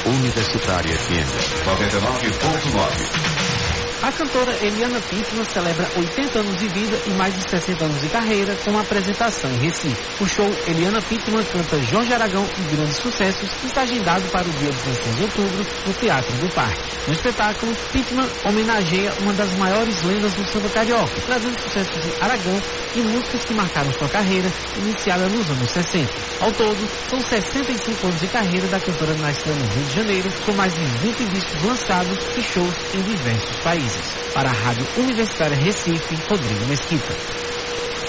Universitária FM 99.9. A cantora Eliana Pittman celebra 80 anos de vida e mais de 60 anos de carreira com uma apresentação em Recife. O show Eliana Pittman canta Jorge Aragão e Grandes Sucessos está agendado para o dia 16 de outubro no Teatro do Parque. No espetáculo, Pittman homenageia uma das maiores lendas do samba carioca, trazendo sucessos de Aragão e músicas que marcaram sua carreira, iniciada nos anos 60. Ao todo, são 65 anos de carreira da cantora nascida no Rio de Janeiro, com mais de 20 discos lançados e shows em diversos países. Para a Rádio Universitária Recife, Rodrigo Mesquita.